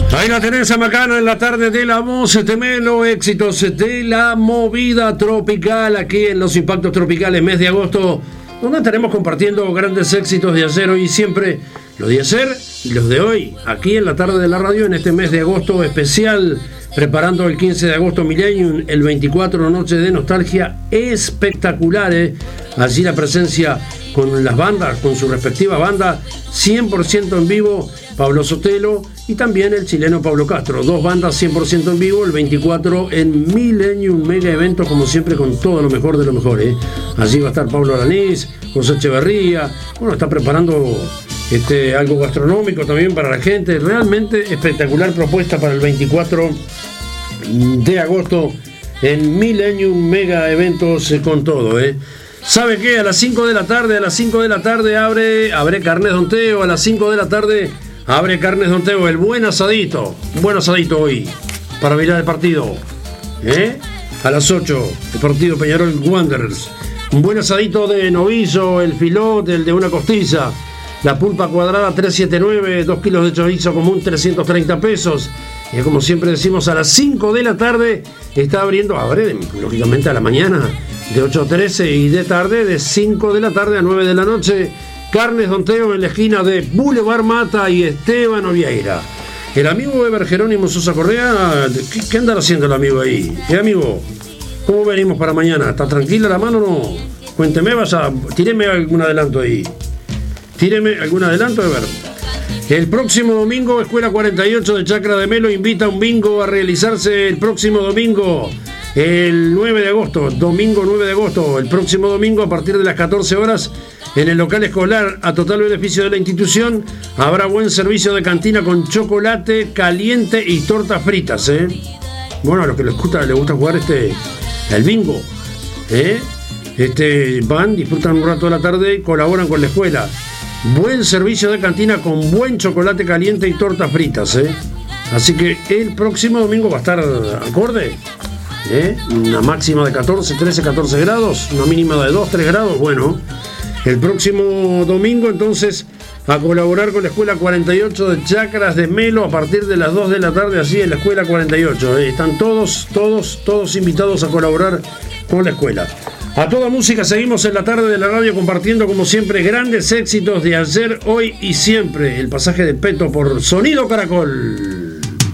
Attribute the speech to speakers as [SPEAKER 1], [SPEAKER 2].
[SPEAKER 1] Ahí la tenés a Macana en la tarde de la voz de Melo, éxitos de la movida tropical aquí en los Impactos Tropicales, mes de agosto, donde estaremos compartiendo grandes éxitos de ayer, hoy y siempre, los de ayer y los de hoy, aquí en la tarde de la radio, en este mes de agosto especial, preparando el 15 de agosto Millennium, el 24 Noche de Nostalgia, espectaculares, allí la presencia con las bandas, con su respectiva banda, 100% en vivo, Pablo Sotelo y también el chileno Pablo Castro, dos bandas 100% en vivo, el 24 en Millennium, mega evento como siempre con todo lo mejor de lo mejor, Allí va a estar Pablo Alanís, José Echeverría, bueno, está preparando algo gastronómico también para la gente, realmente espectacular propuesta para el 24 de agosto en Millennium, mega eventos con todo, ¿Sabe qué? A las 5 de la tarde abre Carnes Don Teo, a las 5 de la tarde abre Carnes Don Teo, el buen asadito hoy, para mirar el partido, a las 8, el partido Peñarol Wanderers, un buen asadito de novillo, el filote, el de una costilla, la pulpa cuadrada 379, 2 kilos de chorizo común 330 pesos, y como siempre decimos, a las 5 de la tarde abre lógicamente a la mañana, de 8 a 13 y de tarde de 5 de la tarde a 9 de la noche, Carnes Don Teo en la esquina de Boulevard Mata y Esteban Ovieira. El amigo Eber Jerónimo Sosa Correa, ¿qué anda haciendo el amigo ahí? Amigo, ¿cómo venimos para mañana? ¿Está tranquila la mano o no? Cuénteme, tíreme algún adelanto ahí. Eber. El próximo domingo, Escuela 48 de Chacra de Melo invita a un bingo a realizarse el próximo domingo, el 9 de agosto, domingo 9 de agosto, el próximo domingo a partir de las 14 horas, en el local escolar, a total beneficio de la institución, habrá buen servicio de cantina con chocolate caliente y tortas fritas, Bueno, a los que les gusta jugar el bingo, van, disfrutan un rato de la tarde y colaboran con la escuela. Buen servicio de cantina con buen chocolate caliente y tortas fritas, Así que el próximo domingo va a estar acorde, una máxima de 14 grados, una mínima de 2-3 grados, bueno. El próximo domingo, entonces, a colaborar con la Escuela 48 de Chacras de Melo a partir de las 2 de la tarde, así en la Escuela 48. Están todos invitados a colaborar con la escuela. A toda música, seguimos en la tarde de la radio compartiendo, como siempre, grandes éxitos de ayer, hoy y siempre. El pasaje de Peto por Sonido Caracol.